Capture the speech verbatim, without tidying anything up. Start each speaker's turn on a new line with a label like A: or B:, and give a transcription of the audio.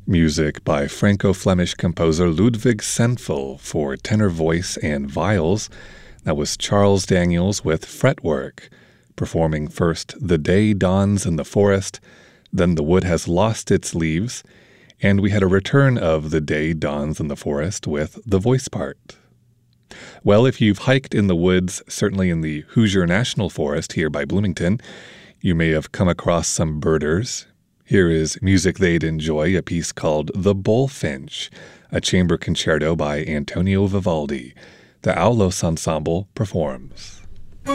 A: Music by Franco-Flemish composer Ludwig Senfel for tenor voice and viols. That was Charles Daniels with Fretwork, performing first The Day Dawns in the Forest, then The Wood Has Lost Its Leaves, and we had a return of The Day Dawns in the Forest with the voice part. Well, if you've hiked in the woods, certainly in the Hoosier National Forest here by Bloomington, you may have come across some birders. Here is music they'd enjoy, a piece called The Bullfinch, a chamber concerto by Antonio Vivaldi. The Aulos Ensemble performs.